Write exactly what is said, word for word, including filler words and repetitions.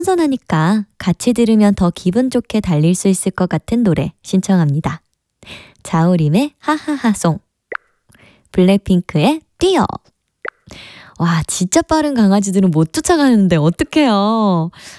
선선하니까 같이 들으면 더 기분 좋게 달릴 수 있을 것 같은 노래 신청합니다. 자우림의 하하하송, 블랙핑크의 뛰어. 와, 진짜 빠른 강아지들은 못 쫓아가는데 어떡해요.